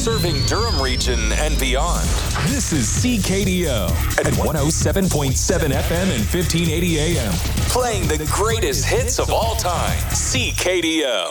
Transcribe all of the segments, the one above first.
serving Durham region and beyond. This is CKDO at 107.7 FM and 1580 AM. Playing the greatest hits of all time. CKDO.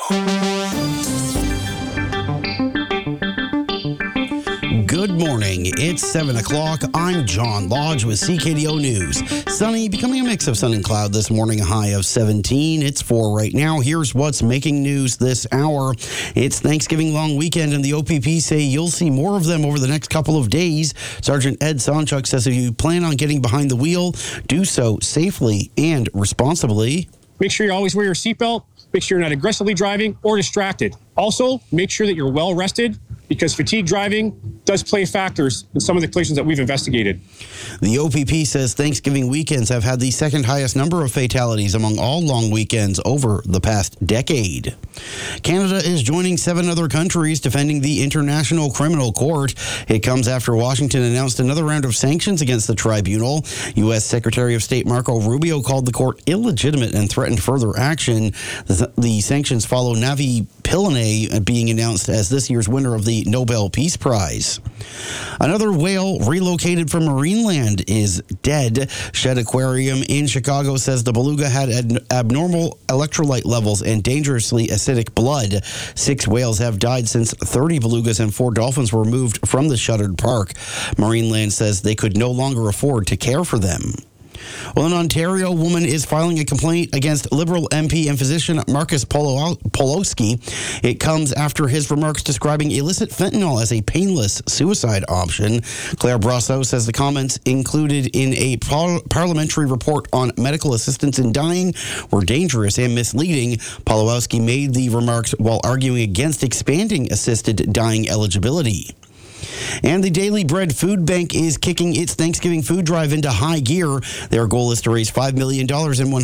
Good morning. It's 7 o'clock. I'm John Lodge with CKDO News. Sunny, becoming a mix of sun and cloud this morning, a high of 17. It's 4 right now. Here's what's making news this hour. It's Thanksgiving long weekend, and the OPP say you'll see more of them over the next couple of days. Sergeant Ed Sonchuk says if you plan on getting behind the wheel, do so safely and responsibly. Make sure you always wear your seatbelt. Make sure you're not aggressively driving or distracted. Also, make sure that you're well rested, because fatigue driving does play factors in some of the collisions that we've investigated. The OPP says Thanksgiving weekends have had the second highest number of fatalities among all long weekends over the past decade. Canada is joining 7 other countries defending the International Criminal Court. It comes after Washington announced another round of sanctions against the tribunal. U.S. Secretary of State Marco Rubio called the court illegitimate and threatened further action. The sanctions follow Navi Pillay being announced as this year's winner of the Nobel Peace Prize. Another whale relocated from Marineland is dead. Shedd Aquarium in Chicago says the beluga had abnormal electrolyte levels and dangerously acidic blood. 6 whales have died since 30 belugas and 4 dolphins were moved from the shuttered park. Marineland says they could no longer afford to care for them. Well, an Ontario woman is filing a complaint against Liberal MP and physician Marcus Pawlowski. It comes after his remarks describing illicit fentanyl as a painless suicide option. Claire Brosseau says the comments included in a parliamentary report on medical assistance in dying were dangerous and misleading. Pawlowski made the remarks while arguing against expanding assisted dying eligibility. And the Daily Bread Food Bank is kicking its Thanksgiving food drive into high gear. Their goal is to raise $5 million and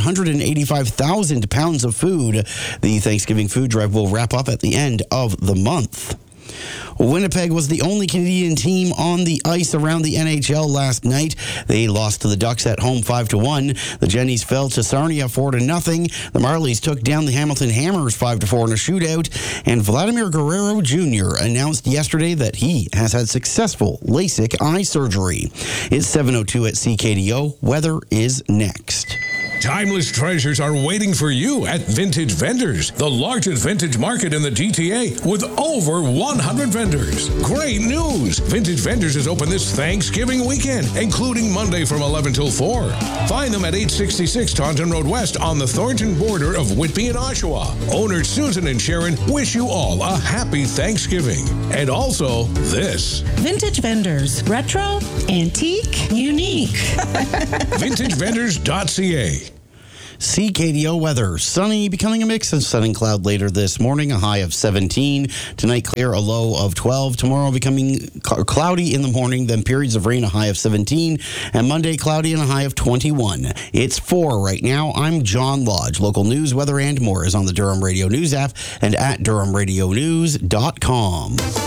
185,000 pounds of food. The Thanksgiving food drive will wrap up at the end of the month. Winnipeg was the only Canadian team on the ice around the NHL last night. They lost to the Ducks at home 5-1. The Jennies fell to Sarnia 4-0. The Marlies took down the Hamilton Hammers 5-4 in a shootout. And Vladimir Guerrero Jr. announced yesterday that he has had successful LASIK eye surgery. It's 7:02 at CKDO. Weather is next. Timeless treasures are waiting for you at Vintage Vendors, the largest vintage market in the GTA with over 100 vendors. Great news! Vintage Vendors is open this Thanksgiving weekend, including Monday from 11 till 4. Find them at 866 Taunton Road West on the Thornton border of Whitby and Oshawa. Owners Susan and Sharon wish you all a happy Thanksgiving. And also this. Vintage Vendors. Retro, antique, unique. VintageVendors.ca. CKDO weather. Sunny, becoming a mix of sun and cloud later this morning, a high of 17. Tonight, clear, a low of 12. Tomorrow, becoming cloudy in the morning, then periods of rain, a high of 17. And Monday, cloudy and a high of 21. It's 4 right now. I'm John Lodge. Local news, weather, and more is on the Durham Radio News app and at DurhamRadioNews.com.